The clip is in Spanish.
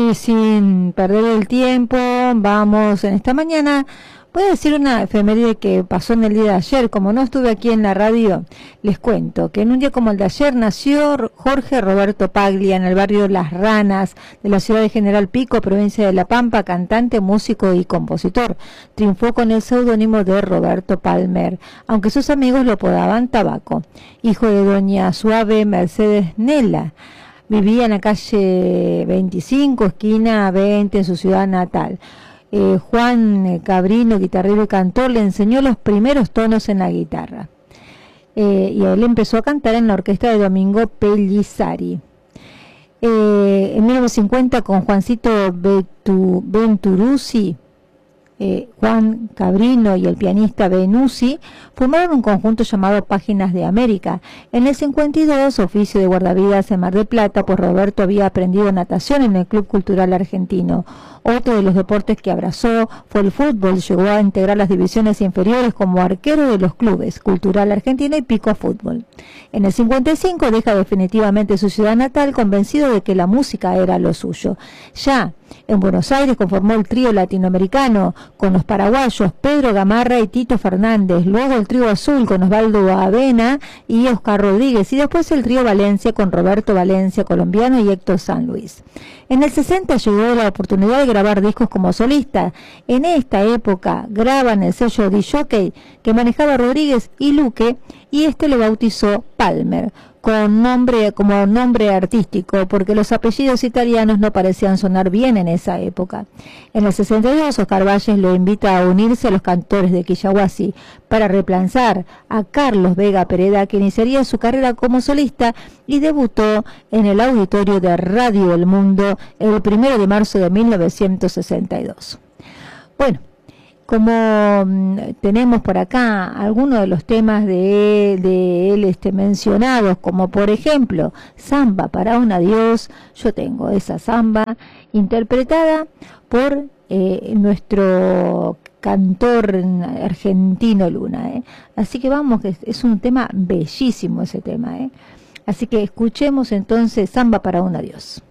Y sin perder el tiempo, vamos en esta mañana. Voy a decir una efeméride que pasó en el día de ayer. Como no estuve aquí en la radio, les cuento que en un día como el de ayer nació Jorge Roberto Paglia en el barrio Las Ranas de la ciudad de General Pico, provincia de La Pampa, cantante, músico y compositor. Triunfó con el seudónimo de Roberto Palmer, aunque sus amigos lo apodaban Tabaco. Hijo de doña Suave Mercedes Nela. Vivía en la calle 25, esquina 20, en su ciudad natal. Juan Cabrino, guitarrero y cantor, le enseñó los primeros tonos en la guitarra. Y él empezó a cantar en la orquesta de Domingo Pellizzari. En 1950 con Juancito Venturuzzi, Juan Cabrino y el pianista Benuzzi formaron un conjunto llamado Páginas de América. En el 52, oficio de guardavidas en Mar del Plata, pues Roberto había aprendido natación en el Club Cultural Argentino. Otro de los deportes que abrazó fue el fútbol. Llegó a integrar las divisiones inferiores como arquero de los clubes Cultural Argentino y Pico Fútbol. En el 55 deja definitivamente su ciudad natal, convencido de que la música era lo suyo. Ya en Buenos Aires conformó el trío latinoamericano con los paraguayos Pedro Gamarra y Tito Fernández, luego el trío azul con Osvaldo Avena y Oscar Rodríguez, y después el trío Valencia con Roberto Valencia, colombiano, y Héctor San Luis. En el 60 llegó la oportunidad de grabar discos como solista. En esta época graban el sello D-Jockey que manejaba Rodríguez y Luque, y este lo bautizó Palmer como nombre artístico, porque los apellidos italianos no parecían sonar bien en esa época. En el 62, Oscar Valles lo invita a unirse a los cantores de Quillahuasi para reemplazar a Carlos Vega Pereda, que iniciaría su carrera como solista y debutó en el auditorio de Radio El Mundo el 1 de marzo de 1962. Bueno, como tenemos por acá algunos de los temas de él mencionados, como por ejemplo Samba para un adiós, yo tengo esa samba interpretada por nuestro cantor argentino Luna, Así que vamos, es un tema bellísimo ese tema, Así que escuchemos entonces Samba para un adiós.